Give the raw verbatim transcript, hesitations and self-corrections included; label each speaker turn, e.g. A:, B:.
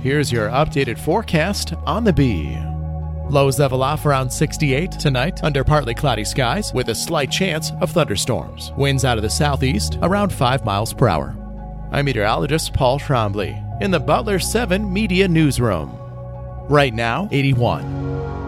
A: Here's your updated forecast on the Bee. Lows level off around sixty-eight tonight under partly cloudy skies with a slight chance of thunderstorms. Winds out of the southeast around five miles per hour. I'm meteorologist Paul Trombley in the Butler seven Media Newsroom. Right now, eighty-one.